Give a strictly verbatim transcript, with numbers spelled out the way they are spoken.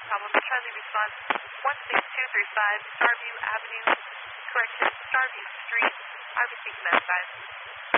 traffic problem. Charlie response one six two three five, Starview Avenue, correction, Starview Street. I received command five.